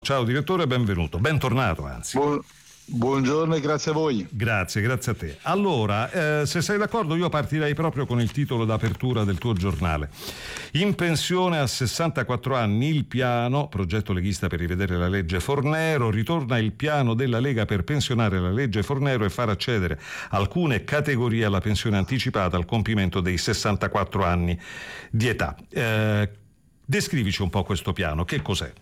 Ciao direttore, benvenuto, bentornato anzi. Buongiorno e grazie a voi. Grazie a te. Allora, se sei d'accordo io partirei proprio con il titolo d'apertura del tuo giornale. In pensione a 64 anni il piano, progetto leghista per rivedere la legge Fornero, ritorna il piano della Lega per pensionare la legge Fornero e far accedere alcune categorie alla pensione anticipata al compimento dei 64 anni di età. Descrivici un po' questo piano, che cos'è?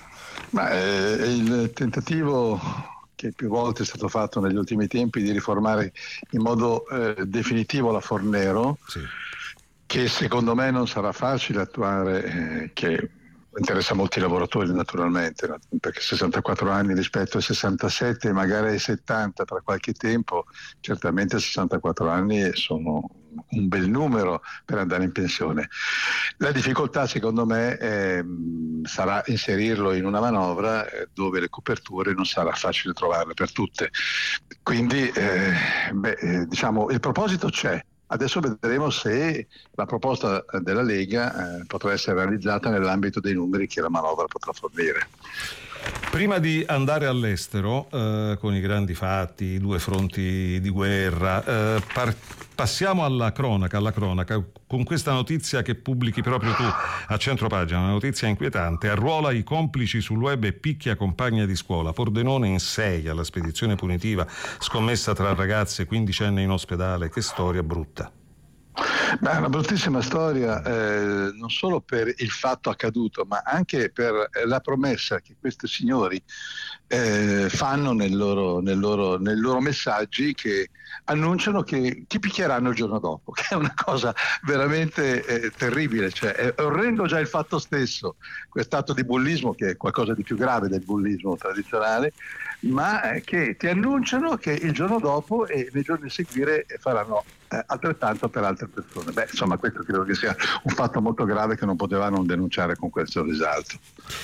È il tentativo che più volte è stato fatto negli ultimi tempi di riformare in modo definitivo la Fornero, sì, che secondo me non sarà facile attuare, che interessa molti lavoratori naturalmente, perché 64 anni rispetto ai 67 e magari ai 70 tra qualche tempo, certamente 64 anni sono un bel numero per andare in pensione. La difficoltà secondo me sarà inserirlo in una manovra dove le coperture non sarà facile trovarle per tutte. Quindi diciamo il proposito c'è. Adesso vedremo se la proposta della Lega potrà essere realizzata nell'ambito dei numeri che la manovra potrà fornire. Prima di andare all'estero, con i grandi fatti, i due fronti di guerra, passiamo alla cronaca, con questa notizia che pubblichi proprio tu a centropagina, una notizia inquietante: arruola i complici sul web e picchia compagna di scuola, Pordenone in 6 alla spedizione punitiva, scommessa tra ragazze, 15enne in ospedale, che storia brutta. È una bruttissima storia, non solo per il fatto accaduto, ma anche per la promessa che questi signori fanno nei loro messaggi, che annunciano che ti picchieranno il giorno dopo, che è una cosa veramente terribile. Cioè, è orrendo già il fatto stesso, quest'atto di bullismo, che è qualcosa di più grave del bullismo tradizionale, ma che ti annunciano che il giorno dopo e nei giorni a seguire faranno altrettanto per altre persone. Insomma, questo credo che sia un fatto molto grave che non poteva non denunciare con questo risalto.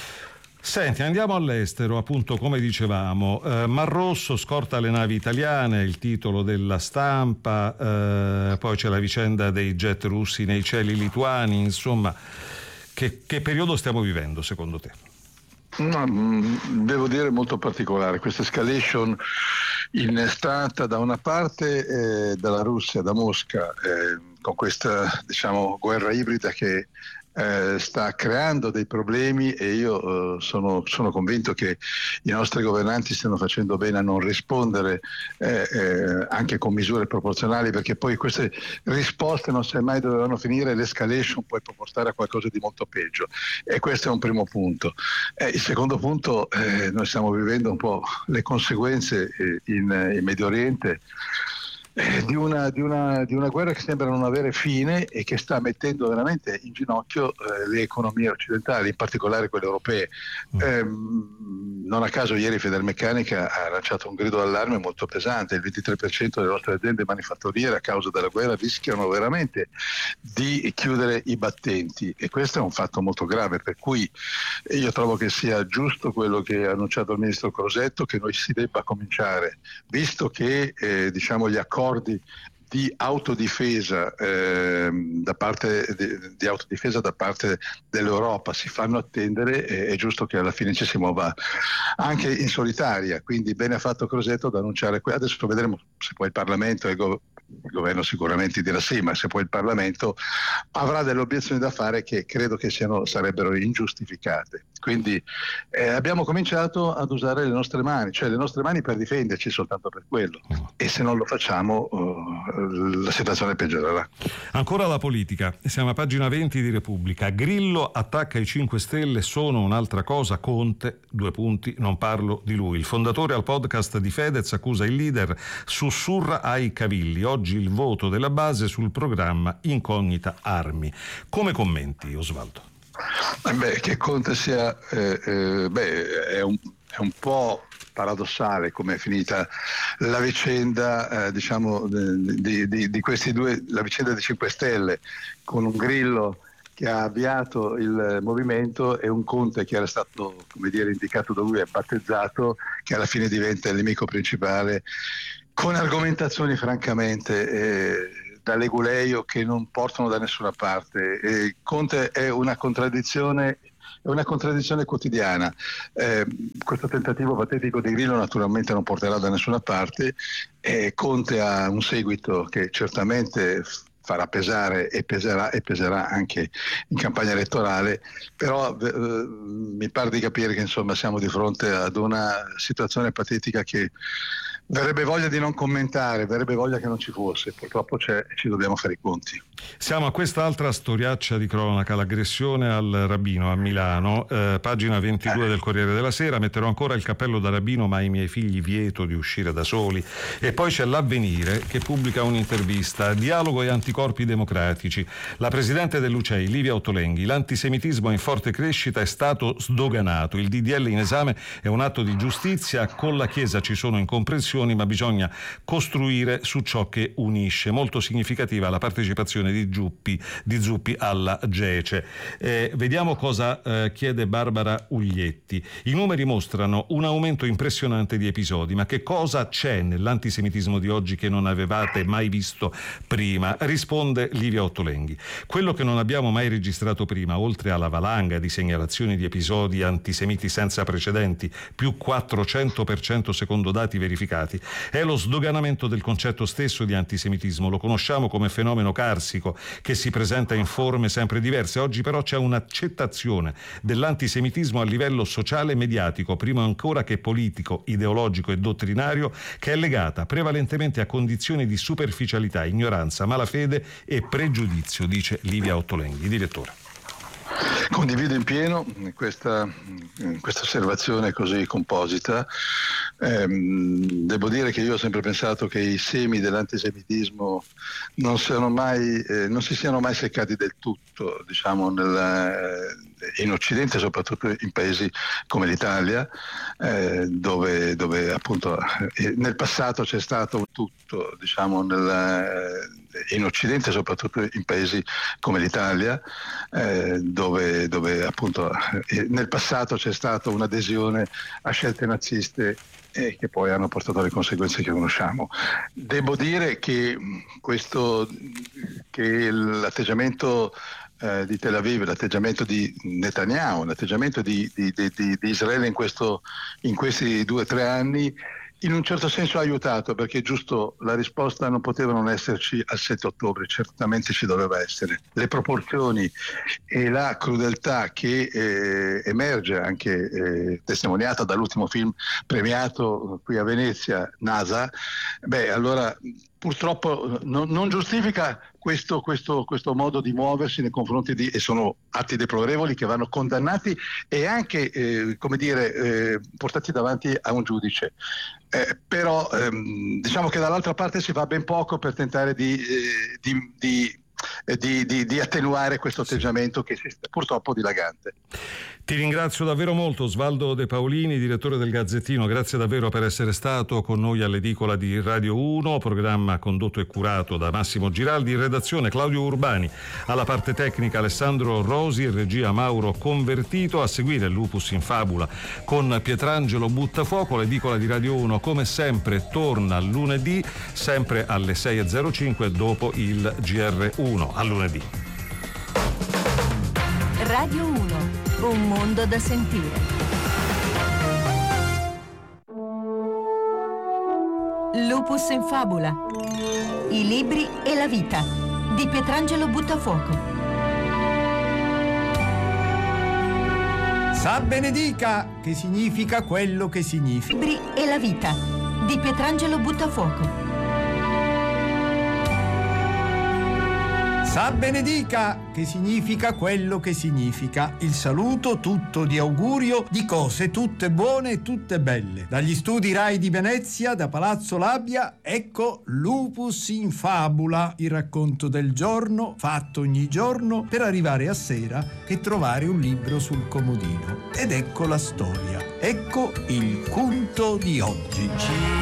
Senti, andiamo all'estero, appunto, come dicevamo. Mar Rosso scorta le navi italiane, il titolo della Stampa, poi c'è la vicenda dei jet russi nei cieli lituani, insomma, che periodo stiamo vivendo secondo te? No, devo dire molto particolare questa escalation innestata da una parte dalla Russia, da Mosca, con questa, diciamo, guerra ibrida che sta creando dei problemi, e io sono convinto che i nostri governanti stiano facendo bene a non rispondere anche con misure proporzionali, perché poi queste risposte non sai mai dove vanno a finire. L'escalation poi può portare a qualcosa di molto peggio, e questo è un primo punto. Il secondo punto, noi stiamo vivendo un po' le conseguenze in Medio Oriente di una guerra che sembra non avere fine e che sta mettendo veramente in ginocchio le economie occidentali, in particolare quelle europee. Non a caso ieri Federmeccanica ha lanciato un grido d'allarme molto pesante: il 23% delle nostre aziende manifatturiere a causa della guerra rischiano veramente di chiudere i battenti, e questo è un fatto molto grave, per cui io trovo che sia giusto quello che ha annunciato il ministro Crosetto, che noi si debba cominciare, visto che diciamo gli accordi di autodifesa da parte di autodifesa da parte dell'Europa si fanno attendere, è giusto che alla fine ci si muova anche in solitaria. Quindi bene ha fatto Crosetto ad annunciare. Adesso vedremo se poi il Parlamento e il governo sicuramente dirà sì, ma se poi il Parlamento avrà delle obiezioni da fare, che credo che sarebbero ingiustificate. Quindi abbiamo cominciato ad usare le nostre mani, cioè le nostre mani per difenderci, soltanto per quello, e se non lo facciamo la situazione peggiorerà. Ancora la politica, siamo a pagina 20 di Repubblica. Grillo attacca i 5 Stelle, sono un'altra cosa, Conte, non parlo di lui. Il fondatore al podcast di Fedez accusa il leader, sussurra ai cavilli. Oggi il voto della base sul programma Incognita Armi. Come commenti, Osvaldo? Che Conte sia è un po' paradossale come è finita la vicenda diciamo di questi due, la vicenda dei 5 Stelle, con un Grillo che ha avviato il movimento e un Conte che era stato, come dire, indicato da lui e battezzato, che alla fine diventa il nemico principale, con argomentazioni francamente da leguleio che non portano da nessuna parte. Conte è una contraddizione è una contraddizione quotidiana. Questo tentativo patetico di Grillo naturalmente non porterà da nessuna parte. Conte ha un seguito che certamente farà pesare e peserà anche in campagna elettorale, però mi pare di capire che insomma siamo di fronte ad una situazione patetica che verrebbe voglia di non commentare, verrebbe voglia che non ci fosse, purtroppo c'è e ci dobbiamo fare i conti. Siamo a quest'altra storiaccia di cronaca, l'aggressione al rabbino a Milano, pagina 22 del Corriere della Sera. Metterò ancora il cappello da rabbino, ma ai miei figli vieto di uscire da soli. E poi c'è l'Avvenire che pubblica un'intervista, dialogo e anticorpi democratici. La presidente dell'UCEI, Livia Ottolenghi: l'antisemitismo in forte crescita è stato sdoganato, il DDL in esame è un atto di giustizia, con la Chiesa ci sono incomprensioni, ma bisogna costruire su ciò che unisce. Molto significativa la partecipazione di Zuppi alla GECE. Vediamo cosa chiede Barbara Uglietti. I numeri mostrano un aumento impressionante di episodi, ma che cosa c'è nell'antisemitismo di oggi che non avevate mai visto prima? Risponde Livia Ottolenghi: quello che non abbiamo mai registrato prima, oltre alla valanga di segnalazioni di episodi antisemiti senza precedenti, più 400% secondo dati verificati, è lo sdoganamento del concetto stesso di antisemitismo. Lo conosciamo come fenomeno carsico che si presenta in forme sempre diverse. Oggi però c'è un'accettazione dell'antisemitismo a livello sociale e mediatico, prima ancora che politico, ideologico e dottrinario, che è legata prevalentemente a condizioni di superficialità, ignoranza, malafede e pregiudizio, dice Livia Ottolenghi. Direttore. Condivido in pieno questa osservazione così composita. Devo dire che io ho sempre pensato che i semi dell'antisemitismo non si siano mai seccati del tutto, diciamo, in Occidente, soprattutto in paesi come l'Italia, dove appunto nel passato c'è stato un tutto, diciamo, in Occidente, soprattutto in paesi come l'Italia, dove appunto nel passato c'è stata un'adesione a scelte naziste che poi hanno portato alle conseguenze che conosciamo. Devo dire che l'atteggiamento di Tel Aviv, l'atteggiamento di Netanyahu, l'atteggiamento di Israele in questi 2 o 3 anni in un certo senso ha aiutato, perché giusto, la risposta non poteva non esserci al 7 ottobre, certamente ci doveva essere. Le proporzioni e la crudeltà che emerge anche testimoniata dall'ultimo film premiato qui a Venezia, NASA, allora purtroppo non giustifica questo modo di muoversi nei confronti e sono atti deplorevoli che vanno condannati e anche portati davanti a un giudice. Però diciamo che dall'altra parte si fa ben poco per tentare di attenuare questo atteggiamento che è purtroppo dilagante. Ti ringrazio davvero molto, Osvaldo De Paolini, direttore del Gazzettino. Grazie davvero per essere stato con noi all'edicola di Radio 1, programma condotto e curato da Massimo Giraldi, in redazione Claudio Urbani, alla parte tecnica Alessandro Rosi, regia Mauro Convertito. A seguire Lupus in Fabula con Pietrangelo Buttafuoco. L'edicola di Radio 1 come sempre torna lunedì, sempre alle 6.05 dopo il GR1. A lunedì. Radio 1, un mondo da sentire. Lupus in Fabula. I libri e la vita di Pietrangelo Buttafuoco. Sa benedica, che significa quello che significa. Libri e la vita di Pietrangelo Buttafuoco. Sa benedica, che significa quello che significa. Il saluto tutto di augurio di cose tutte buone e tutte belle. Dagli studi Rai di Venezia, da Palazzo Labia, ecco Lupus in Fabula, il racconto del giorno, fatto ogni giorno, per arrivare a sera che trovare un libro sul comodino. Ed ecco la storia. Ecco il conto di oggi.